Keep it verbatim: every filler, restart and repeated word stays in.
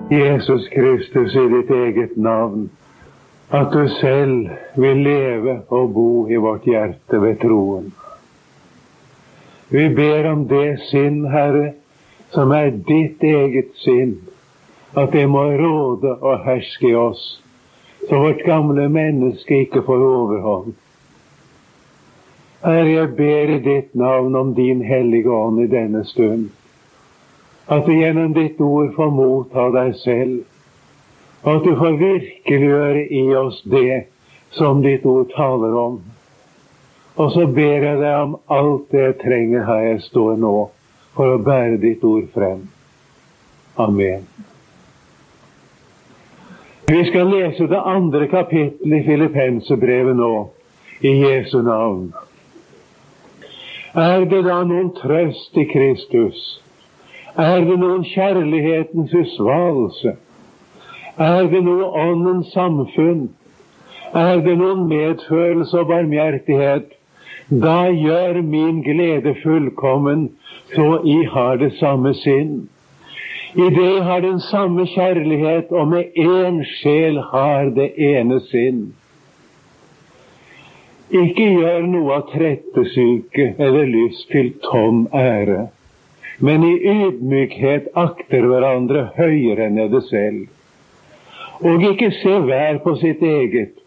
Jesus Kristus, i ditt eget navn, at du selv vil leve og bo i vårt hjerte ved troen. Vi ber om det sinn, Herre, som er ditt eget sinn, at det må råde og herske i oss, så vårt gamle menneske ikke får overhånd. Herre, jeg ber i ditt navn om din hellige ånd i denne stund, at du gjennom ditt ord får motta deg selv, og at du får virkeliggjøre i oss det som ditt ord taler om. Og så ber jeg deg om alt det jeg trenger her jeg står nå, for å bære ditt ord frem. Amen. Vi skal lese det andre kapittelet i Filippenserbrevet nå, i Jesu navn. Er det da noen trøst i Kristus? Er det noen kjærlighetens usvalelse? Er det noe åndens samfunn? Er det noen medfølelse og barmhjertighet? Da gjør min glede fullkommen, så I har det samme sinn. I det har den samme kjærlighet, og med en sjel har det ene sinn. Ikke gjør noe av trettesyke eller lyst til tom ære, men i ydmykhet akter hverandre høyere enn dere selv. Og ikke se hver på sitt eget,